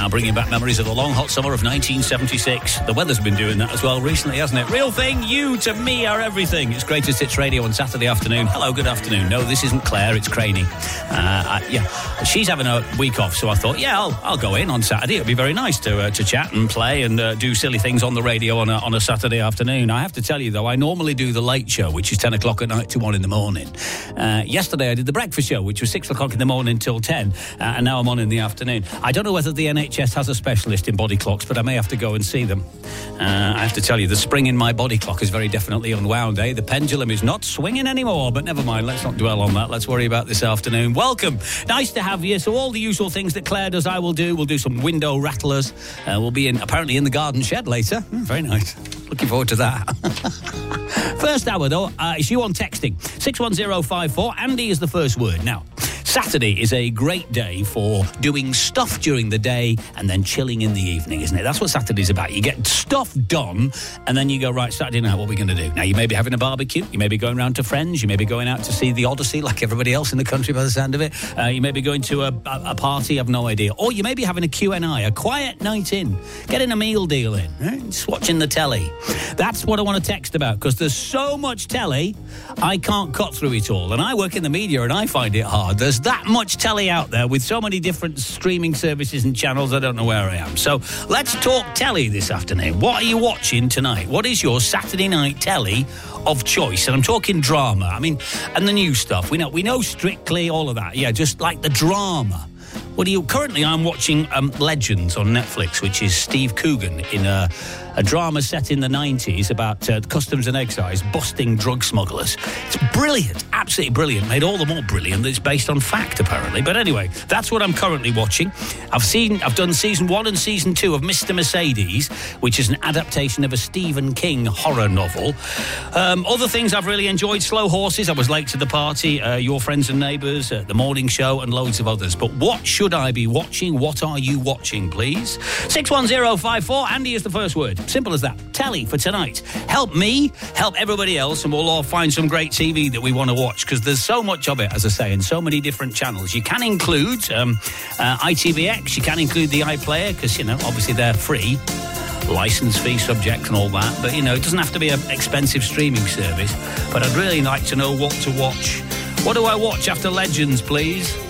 Bringing back memories of the long, hot summer of 1976. The weather's been doing that as well recently, hasn't it? Real Thing, You to Me Are Everything. It's Greatest Hits Radio on Saturday afternoon. Hello, good afternoon. No, this isn't Claire, it's Craney. She's having a week off, so I thought, I'll go in on Saturday. It'll be very nice to chat and play and do silly things on the radio on a Saturday afternoon. I have to tell you, though, I normally do the late show, which is 10 o'clock at night to 1 in the morning. Yesterday, I did the breakfast show, which was 6 o'clock in the morning till 10, and now I'm on in the afternoon. I don't know whether the NHS has a specialist in body clocks, but I may have to go and see them. I have to tell you, the spring in my body clock is very definitely unwound, eh? The pendulum is not swinging anymore, but never mind, let's not dwell on that. Let's worry about this afternoon. Welcome. Nice to have you. So all the usual things that Claire does, I will do. We'll do some window rattlers. We'll be apparently in the garden shed later. Very nice. Looking forward to that. First hour, though, it's you on texting. 61054. Andy is the first word. Now, Saturday is a great day for doing stuff during the day and then chilling in the evening, isn't it? That's what Saturday's about. You get stuff done and then you go, right, Saturday night, what are we going to do? Now, you may be having a barbecue. You may be going round to friends. You may be going out to see the Odyssey like everybody else in the country by the sound of it. You may be going to a party, I've no idea. Or you may be having a Q&I, a quiet night in, getting a meal deal in, right? Just watching the telly. That's what I want to text about, because there's so much telly, I can't cut through it all. And I work in the media and I find it hard. There's that much telly out there with so many different streaming services and channels, I don't know where I am. So let's talk telly this afternoon. What are you watching tonight? What is your Saturday night telly of choice? And I'm talking drama, and the new stuff. We know Strictly, all of that. Yeah, just like the drama. Currently I'm watching Legends on Netflix, which is Steve Coogan in a drama set in the 90s about customs and excise busting drug smugglers. It's brilliant, absolutely brilliant. Made all the more brilliant that it's based on fact, apparently. But anyway, that's what I'm currently watching. I've done season 1 and season 2 of Mr. Mercedes, which is an adaptation of a Stephen King horror novel. Other things I've really enjoyed: Slow Horses, I was late to the party, Your Friends and Neighbours, The Morning Show, and loads of others. But what should I be watching? What are you watching, please? 61054. Andy is the first word. Simple as that. Telly for tonight. Help me, help everybody else, and we'll all find some great TV that we want to watch, because there's so much of it, as I say, and so many different channels. You can include ITVX, you can include the iPlayer, because, obviously they're free. License fee subject and all that. But, it doesn't have to be an expensive streaming service. But I'd really like to know what to watch. What do I watch after Legends, please?